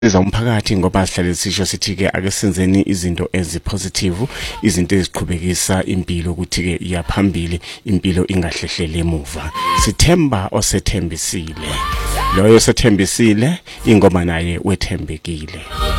umphakathi ngoba sihlale sisho sithi ke ake senzeni izinto ezipositive, izinto eziqhubekisa impilo ukuthi ke iyaphambili, impilo ingahlehlele emuva. Sithemba osethembisile, loyo osethembisile ingoma naye wethembekile.